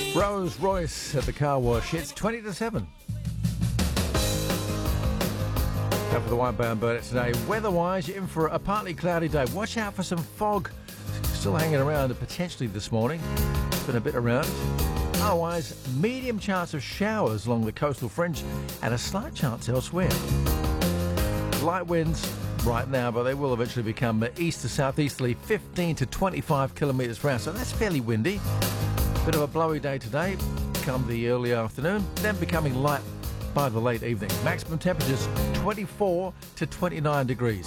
Rose Royce at the car wash. It's 20 to 7. Now for the Whitebound Burnett today. Weather-wise, you're in for a partly cloudy day. Watch out for some fog still hanging around potentially this morning. It's been a bit around. Otherwise, medium chance of showers along the coastal fringe and a slight chance elsewhere. Light winds right now, but they will eventually become east to southeasterly, 15 to 25 kilometres per hour. So that's fairly windy. Bit of a blowy day today, come the early afternoon, then becoming light by the late evening. Maximum temperatures 24 to 29 degrees.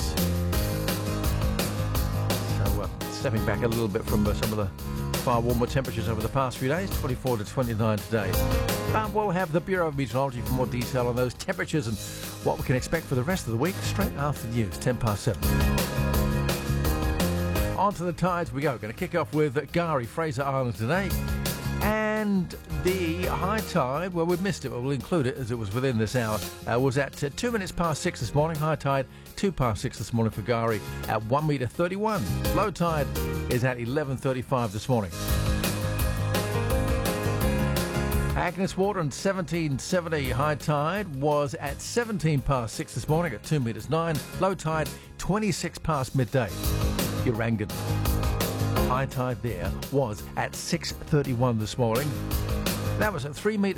So stepping back a little bit from some of the far warmer temperatures over the past few days, 24 to 29 today. But we'll have the Bureau of Meteorology for more detail on those temperatures and what we can expect for the rest of the week straight after the news, 10 past 7. On to the tides we go. Going to kick off with Gari, Fraser Island today. And the high tide, well, we've missed it, but we'll include it as it was within this hour, was at 2 minutes past 6 this morning. High tide, 2 past 6 this morning for Gari at 1 metre 31. Low tide is at 11:35 this morning. Agnes Water and 1770 high tide was at 17 past 6 this morning at 2 metres 9. Low tide, 26 past midday. Urangan. High tide there was at 6:31 this morning. That was at 3 metres.